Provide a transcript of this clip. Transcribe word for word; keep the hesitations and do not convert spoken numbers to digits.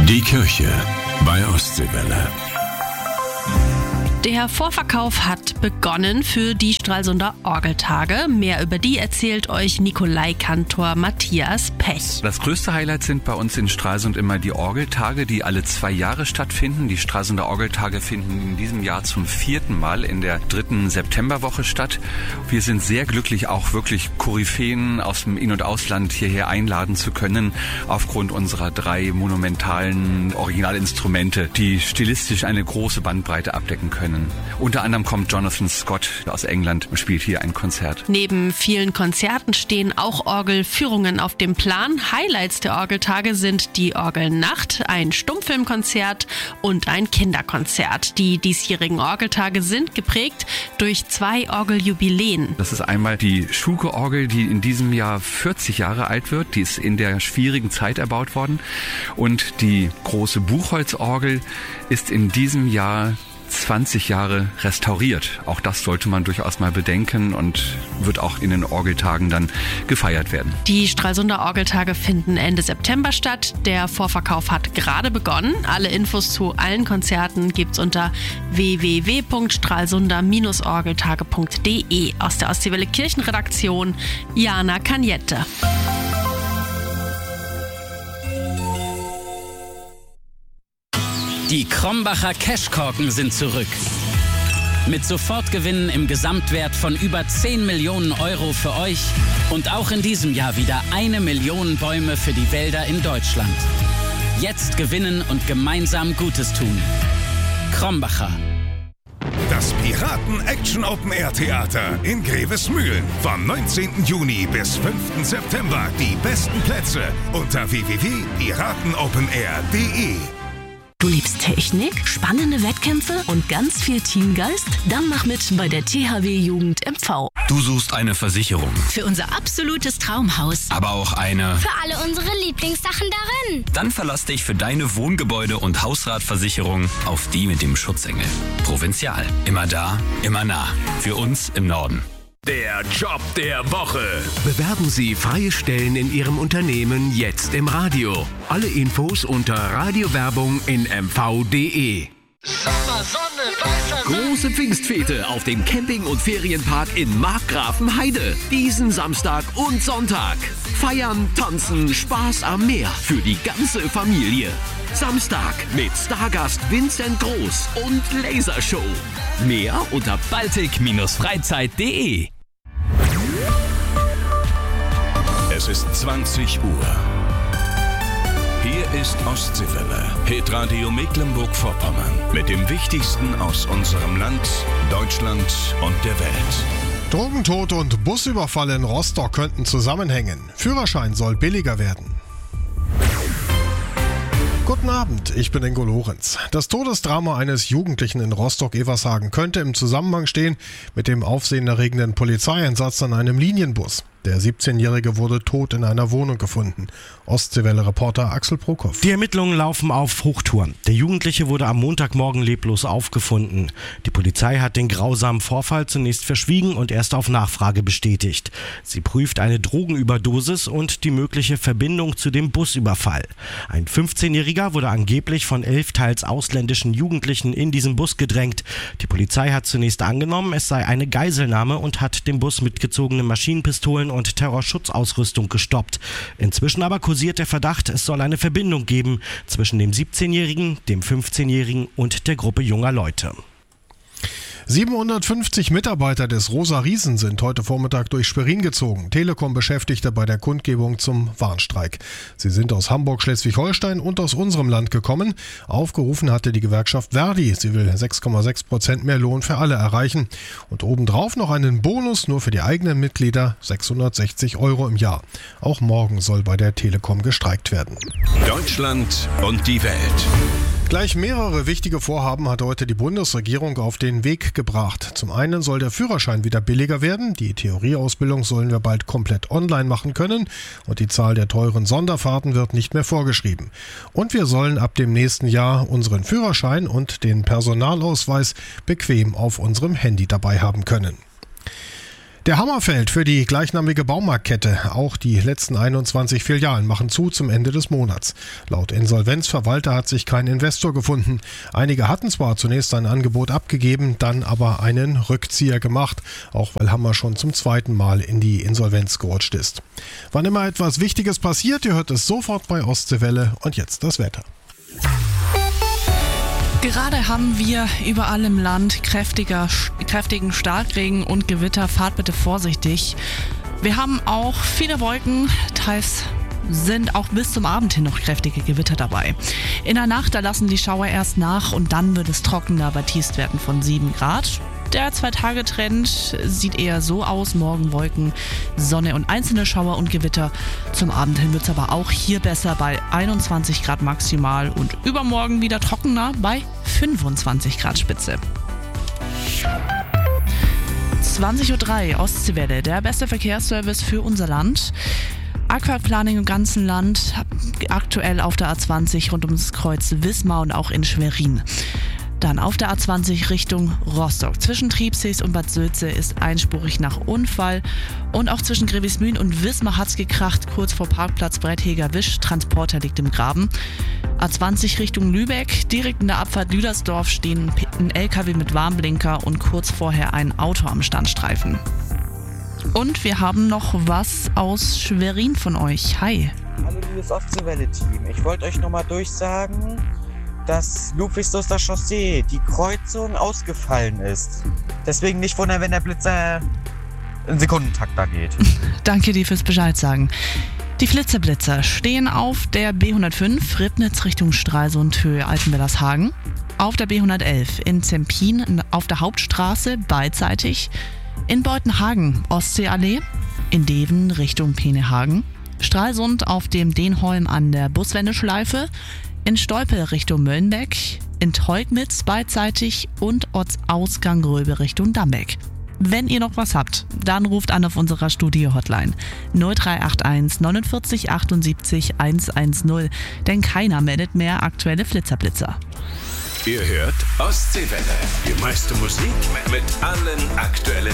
Die Kirche bei Ostseewelle. Der Vorverkauf hat begonnen für die Stralsunder Orgeltage. Mehr über die erzählt euch Nikolaikantor Matthias Pech. Das größte Highlight sind bei uns in Stralsund immer die Orgeltage, die alle zwei Jahre stattfinden. Die Stralsunder Orgeltage finden in diesem Jahr zum vierten Mal in der dritten Septemberwoche statt. Wir sind sehr glücklich, auch wirklich Koryphäen aus dem In- und Ausland hierher einladen zu können, aufgrund unserer drei monumentalen Originalinstrumente, die stilistisch eine große Bandbreite abdecken können. Unter anderem kommt Jonathan Scott aus England und spielt hier ein Konzert. Neben vielen Konzerten stehen auch Orgelführungen auf dem Plan. Highlights der Orgeltage sind die Orgelnacht, ein Stummfilmkonzert und ein Kinderkonzert. Die diesjährigen Orgeltage sind geprägt durch zwei Orgeljubiläen. Das ist einmal die Schuke-Orgel, die in diesem Jahr vierzig Jahre alt wird. Die ist in der schwierigen Zeit erbaut worden. Und die große Buchholzorgel ist in diesem Jahr zwanzig Jahre restauriert. Auch das sollte man durchaus mal bedenken und wird auch in den Orgeltagen dann gefeiert werden. Die Stralsunder Orgeltage finden Ende September statt. Der Vorverkauf hat gerade begonnen. Alle Infos zu allen Konzerten gibt's unter w w w punkt stralsunder Bindestrich orgeltage punkt d e. Aus der Ostseewelle Kirchenredaktion Jana Kanjette. Die Krombacher Cashkorken sind zurück. Mit Sofortgewinnen im Gesamtwert von über zehn Millionen Euro für euch und auch in diesem Jahr wieder eine Million Bäume für die Wälder in Deutschland. Jetzt gewinnen und gemeinsam Gutes tun. Krombacher. Das Piraten-Action-Open-Air-Theater in Grevesmühlen. Vom neunzehnten Juni bis fünften September. Die besten Plätze unter w w w punkt piratenopenair punkt d e. Du liebst Technik, spannende Wettkämpfe und ganz viel Teamgeist? Dann mach mit bei der T H W Jugend M V. Du suchst eine Versicherung, Für unser absolutes Traumhaus. aber auch eine. Für alle unsere Lieblingssachen darin. Dann verlass dich für deine Wohngebäude- und Hausratversicherung auf die mit dem Schutzengel. Provinzial. Immer da, immer nah. Für uns im Norden. Der Job der Woche. Bewerben Sie freie Stellen in Ihrem Unternehmen jetzt im Radio. Alle Infos unter Radiowerbung in m v punkt d e. Sommer, Sonne, weißer Große Pfingstfete auf dem Camping- und Ferienpark in Markgrafenheide. Diesen Samstag und Sonntag. Feiern, tanzen, Spaß am Meer für die ganze Familie. Samstag mit Stargast Vincent Groß und Lasershow. Mehr unter baltic Freizeit punkt d e. Es ist zwanzig Uhr. Hier ist Ostseewelle, Hitradio Mecklenburg-Vorpommern. Mit dem Wichtigsten aus unserem Land, Deutschland und der Welt. Drogentod und Busüberfall in Rostock könnten zusammenhängen. Führerschein soll billiger werden. Guten Abend, ich bin Ingo Lorenz. Das Todesdrama eines Jugendlichen in Rostock-Evershagen könnte im Zusammenhang stehen mit dem aufsehenerregenden Polizeieinsatz an einem Linienbus. Der siebzehnjährige wurde tot in einer Wohnung gefunden. Ostseewelle-Reporter Axel Prokop. Die Ermittlungen laufen auf Hochtouren. Der Jugendliche wurde am Montagmorgen leblos aufgefunden. Die Polizei hat den grausamen Vorfall zunächst verschwiegen und erst auf Nachfrage bestätigt. Sie prüft eine Drogenüberdosis und die mögliche Verbindung zu dem Busüberfall. Ein fünfzehnjähriger wurde angeblich von elf teils ausländischen Jugendlichen in diesen Bus gedrängt. Die Polizei hat zunächst angenommen, es sei eine Geiselnahme und hat dem Bus mitgezogene Maschinenpistolen und Terrorschutzausrüstung gestoppt. Inzwischen aber kursiert der Verdacht, es soll eine Verbindung geben zwischen dem siebzehnjährigen, dem fünfzehnjährigen und der Gruppe junger Leute. siebenhundertfünfzig Mitarbeiter des Rosa Riesen sind heute Vormittag durch Schwerin gezogen. Telekom-Beschäftigte bei der Kundgebung zum Warnstreik. Sie sind aus Hamburg, Schleswig-Holstein und aus unserem Land gekommen. Aufgerufen hatte die Gewerkschaft Verdi. Sie will sechs Komma sechs Prozent mehr Lohn für alle erreichen. Und obendrauf noch einen Bonus nur für die eigenen Mitglieder, sechshundertsechzig Euro im Jahr. Auch morgen soll bei der Telekom gestreikt werden. Deutschland und die Welt. Gleich mehrere wichtige Vorhaben hat heute die Bundesregierung auf den Weg gebracht. Zum einen soll der Führerschein wieder billiger werden. Die Theorieausbildung sollen wir bald komplett online machen können. Und die Zahl der teuren Sonderfahrten wird nicht mehr vorgeschrieben. Und wir sollen ab dem nächsten Jahr unseren Führerschein und den Personalausweis bequem auf unserem Handy dabei haben können. Der Hammer fällt für die gleichnamige Baumarktkette. Auch die letzten einundzwanzig Filialen machen zu zum Ende des Monats. Laut Insolvenzverwalter hat sich kein Investor gefunden. Einige hatten zwar zunächst ein Angebot abgegeben, dann aber einen Rückzieher gemacht, auch weil Hammer schon zum zweiten Mal in die Insolvenz gerutscht ist. Wann immer etwas Wichtiges passiert, ihr hört es sofort bei Ostseewelle. Und jetzt das Wetter. Gerade haben wir überall im Land kräftiger, kräftigen Starkregen und Gewitter. Fahrt bitte vorsichtig. Wir haben auch viele Wolken, teils sind auch bis zum Abend hin noch kräftige Gewitter dabei. In der Nacht, da lassen die Schauer erst nach und dann wird es trockener bei Tiefstwerten von sieben Grad. Der Zwei-Tage-Trend sieht eher so aus: Morgen Wolken, Sonne und einzelne Schauer und Gewitter. Zum Abend hin wird es aber auch hier besser bei einundzwanzig Grad maximal und übermorgen wieder trockener bei fünfundzwanzig Grad Spitze. zwanzig Uhr drei, Ostseewelle, der beste Verkehrsservice für unser Land. Aquaplaning im ganzen Land, aktuell auf der A zwanzig rund ums Kreuz Wismar und auch in Schwerin. Dann auf der A zwanzig Richtung Rostock. Zwischen Triebsees und Bad Sülze ist einspurig nach Unfall. Und auch zwischen Grevesmühlen und Wismar hat's gekracht, kurz vor Parkplatz Breitheger-Wisch. Transporter liegt im Graben. A zwanzig Richtung Lübeck. Direkt in der Abfahrt Lüdersdorf stehen ein L K W mit Warnblinker und kurz vorher ein Auto am Standstreifen. Und wir haben noch was aus Schwerin von euch. Hi. Hallo liebes Ostseewelle-Team. Ich wollte euch nochmal durchsagen, dass Ludwigsluster Chaussee die Kreuzung ausgefallen ist. Deswegen nicht wundern, wenn der Blitzer in Sekundentakt da geht. Danke dir fürs Bescheid sagen. Die Flitzer-Blitzer stehen auf der B hundertfünf Ribnitz Richtung Stralsund Höhe Altenwellershagen, auf der B hundertelf in Zempin auf der Hauptstraße beidseitig, in Beutenhagen Ostseeallee, in Deven Richtung Peenehagen, Stralsund auf dem Denholm an der Buswendeschleife, in Stolpe Richtung Möllenbeck, in Teugmitz beidseitig und Ortsausgang Gröbe Richtung Dambeck. Wenn ihr noch was habt, dann ruft an auf unserer Studio-Hotline null drei acht eins neunundvierzig achtundsiebzig hundertzehn, denn keiner meldet mehr aktuelle Flitzerblitzer. Ihr hört Ostseewelle, die meiste Musik mit allen aktuellen